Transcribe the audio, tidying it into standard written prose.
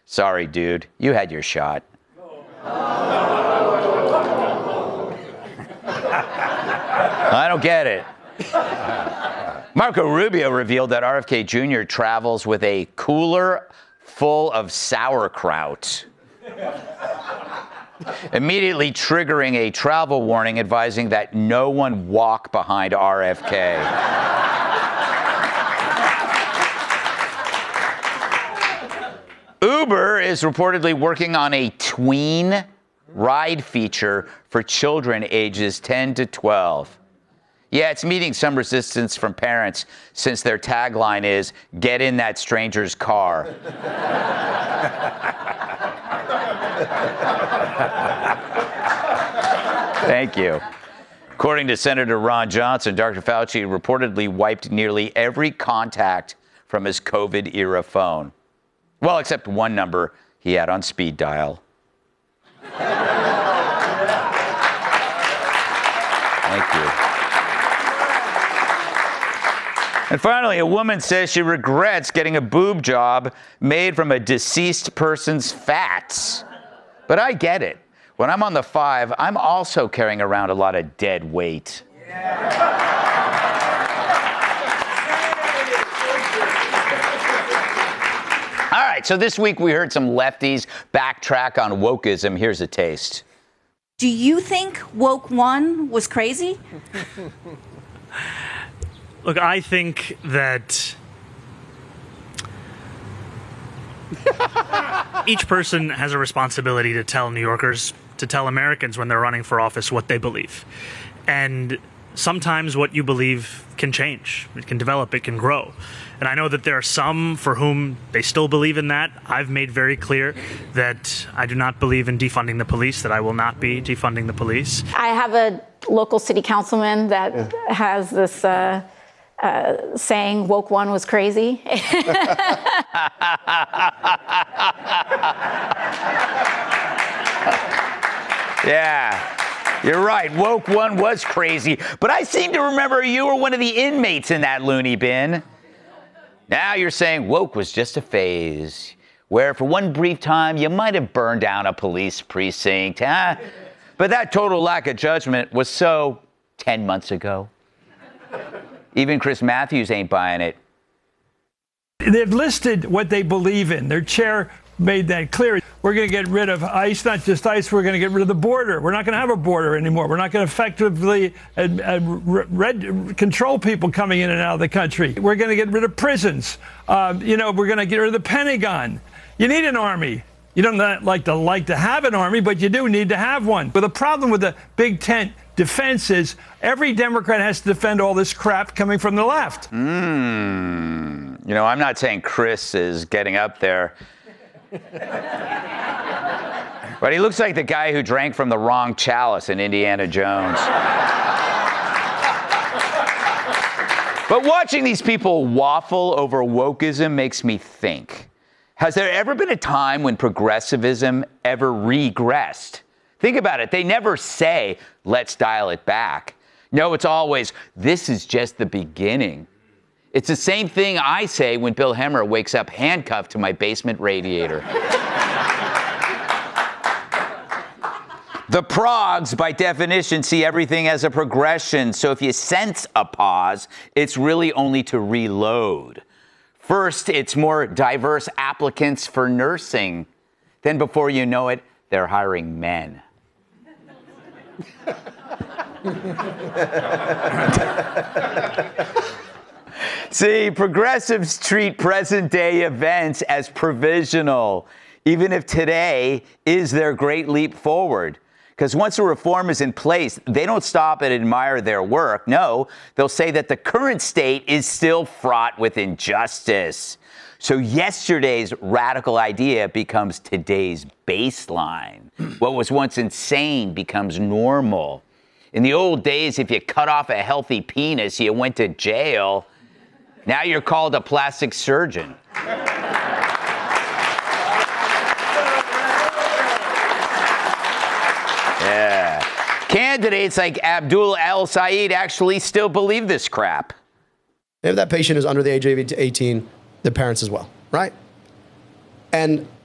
Sorry, dude. You had your shot. I don't get it. Marco Rubio revealed that RFK Jr. travels with a cooler full of sauerkraut, immediately triggering a travel warning advising that no one walk behind RFK. Uber is reportedly working on a tween ride feature for children ages 10 to 12. Yeah, it's meeting some resistance from parents since their tagline is, "Get in that stranger's car." Thank you. According to Senator Ron Johnson, Dr. Fauci reportedly wiped nearly every contact from his COVID-era phone. Well, except one number he had on speed dial. Thank you. And finally, a woman says she regrets getting a boob job made from a deceased person's fats. But I get it. When I'm on the 5, I'm also carrying around a lot of dead weight. All right, so this week we heard some lefties backtrack on wokeism. Here's a taste. Do you think Woke One was crazy? Look, I think that each person has a responsibility to tell New Yorkers, to tell Americans when they're running for office what they believe. And sometimes what you believe can change. It can develop. It can grow. And I know that there are some for whom they still believe in that. I've made very clear that I do not believe in defunding the police, that I will not be defunding the police. I have a local city councilman that has this saying, Woke One was crazy. Yeah. You're right. Woke One was crazy. But I seem to remember you were one of the inmates in that loony bin. Now you're saying woke was just a phase where for one brief time you might have burned down a police precinct. Huh? But that total lack of judgment was so 10 months ago. Even Chris Matthews ain't buying it. They've listed what they believe in. Their chair made that clear. We're going to get rid of ICE, not just ICE, we're going to get rid of the border. We're not going to have a border anymore. We're not going to effectively control people coming in and out of the country. We're going to get rid of prisons. We're going to get rid of the Pentagon. You need an army. You don't like to have an army, but you do need to have one. But the problem with the big tent defense is every Democrat has to defend all this crap coming from the left. I'm not saying Chris is getting up there. But he looks like the guy who drank from the wrong chalice in Indiana Jones. But watching these people waffle over wokeism makes me think. Has there ever been a time when progressivism ever regressed? Think about it. They never say, let's dial it back. No, it's always, this is just the beginning. It's the same thing I say when Bill Hemmer wakes up handcuffed to my basement radiator. The progs, by definition, see everything as a progression. So if you sense a pause, it's really only to reload. First, it's more diverse applicants for nursing. Then before you know it, they're hiring men. See, progressives treat present-day events as provisional, even if today is their great leap forward. Because once a reform is in place, they don't stop and admire their work. No, they'll say that the current state is still fraught with injustice. So yesterday's radical idea becomes today's baseline. What was once insane becomes normal. In the old days, if you cut off a healthy penis, you went to jail. Now you're called a plastic surgeon. Yeah. Candidates like Abdul El-Sayed actually still believe this crap. If that patient is under the age of 18, the parents as well, right? And